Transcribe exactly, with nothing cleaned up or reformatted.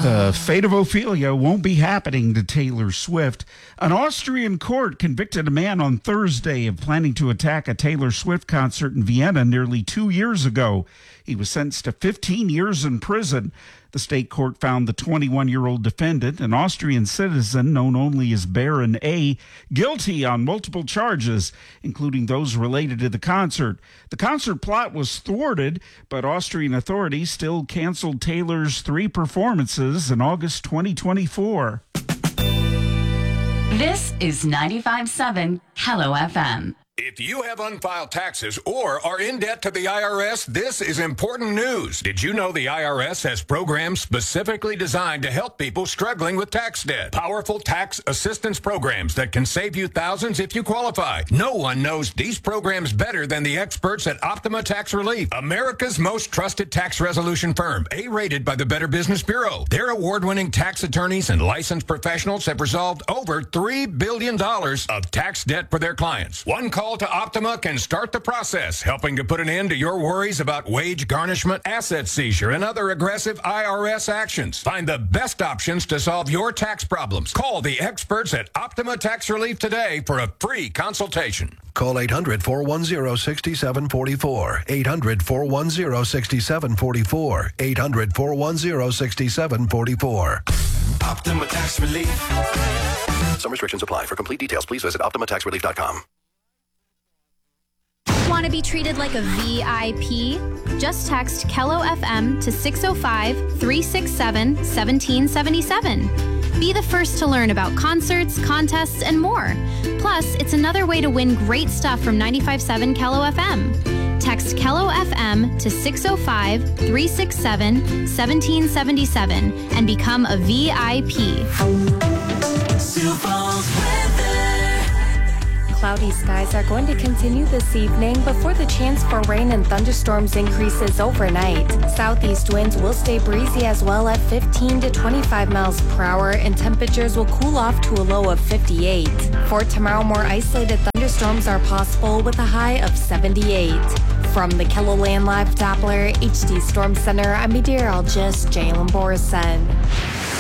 The fate of Ophelia won't be happening to Taylor Swift. An Austrian court convicted a man on Thursday of planning to attack a Taylor Swift concert in Vienna nearly two years ago. He was sentenced to fifteen years in prison. The state court found the twenty-one-year-old defendant, an Austrian citizen known only as Baron A., guilty on multiple charges, including those related to the concert. The concert plot was thwarted, but Austrian authorities still canceled Taylor's three performances in August twenty twenty-four. This is ninety-five point seven Hello F M. If you have unfiled taxes or are in debt to the I R S, this is important news. Did you know the I R S has programs specifically designed to help people struggling with tax debt? Powerful tax assistance programs that can save you thousands if you qualify. No one knows these programs better than the experts at Optima Tax Relief, America's most trusted tax resolution firm, A-rated by the Better Business Bureau. Their award-winning tax attorneys and licensed professionals have resolved over three billion dollars of tax debt for their clients. One call to Optima can start the process, helping to put an end to your worries about wage garnishment, asset seizure, and other aggressive I R S actions. Find the best options to solve your tax problems. Call the experts at Optima Tax Relief today for a free consultation. Call eight hundred, four one zero, six seven four four. eight hundred, four one zero, six seven four four. eight hundred, four one zero, six seven four four. Optima Tax Relief. Some restrictions apply. For complete details, please visit optima tax relief dot com. Want to be treated like a V I P? Just text Kello F M to six oh five, three six seven, one seven seven seven. Be the first to learn about concerts, contests, and more. Plus, it's another way to win great stuff from ninety-five point seven Kello F M. Text Kello F M to six oh five, three six seven, one seven seven seven and become a V I P. Sioux Falls weather. Cloudy skies are going to continue this evening before the chance for rain and thunderstorms increases overnight. Southeast winds will stay breezy as well at fifteen to twenty-five miles per hour, and temperatures will cool off to a low of fifty-eight. For tomorrow, more isolated thunderstorms are possible with a high of seventy-eight. From the KELOLAND Live Doppler H D Storm Center, I'm meteorologist Jalen Borison.